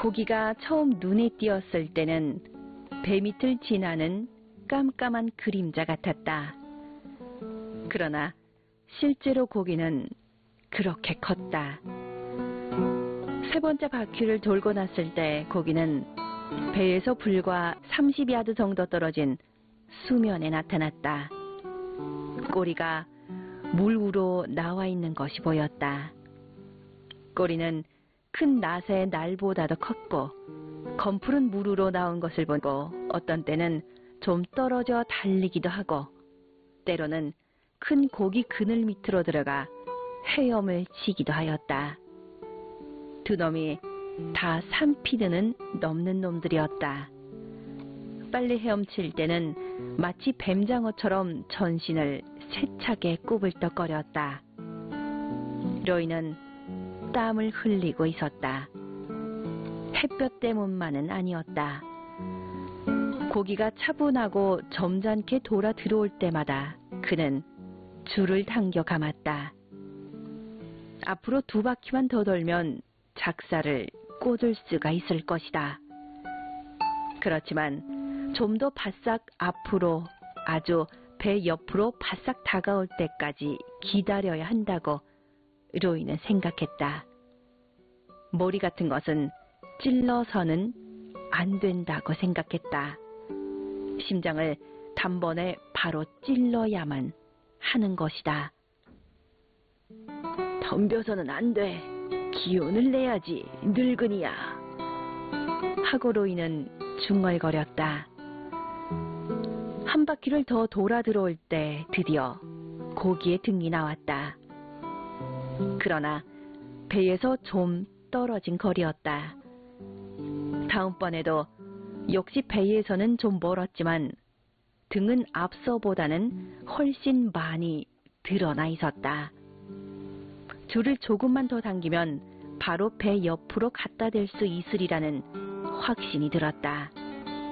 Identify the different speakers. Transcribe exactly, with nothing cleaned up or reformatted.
Speaker 1: 고기가 처음 눈에 띄었을 때는 배 밑을 지나는 깜깜한 그림자 같았다. 그러나 실제로 고기는 그렇게 컸다. 세 번째 바퀴를 돌고 났을 때 고기는 배에서 불과 삼십 야드 정도 떨어진 수면에 나타났다. 꼬리가 물 위로 나와 있는 것이 보였다. 꼬리는 큰 낫의 날보다도 컸고 검푸른 물 위로 나온 것을 보고 어떤 때는 좀 떨어져 달리기도 하고 때로는 큰 고기 그늘 밑으로 들어가 헤엄을 치기도 하였다. 두 놈이 다 삼 피드는 넘는 놈들이었다. 빨리 헤엄칠 때는 마치 뱀장어처럼 전신을 세차게 꾸불떡거렸다. 로이는 땀을 흘리고 있었다. 햇볕 때문만은 아니었다. 고기가 차분하고 점잖게 돌아 들어올 때마다 그는 줄을 당겨 감았다. 앞으로 두 바퀴만 더 돌면 작사를 꽂을 수가 있을 것이다. 그렇지만 좀 더 바싹 앞으로 아주 배 옆으로 바싹 다가올 때까지 기다려야 한다고 로이는 생각했다. 머리 같은 것은 찔러서는 안 된다고 생각했다. 심장을 단번에 바로 찔러야만 하는 것이다. 덤벼서는 안 돼. 기운을 내야지, 늙은이야. 하고 로이는 중얼거렸다. 한 바퀴를 더 돌아 들어올 때 드디어 고기의 등이 나왔다. 그러나 배에서 좀 떨어진 거리였다. 다음번에도 역시 배에서는 좀 멀었지만 등은 앞서보다는 훨씬 많이 드러나 있었다. 줄을 조금만 더 당기면 바로 배 옆으로 갖다 댈 수 있으리라는 확신이 들었다.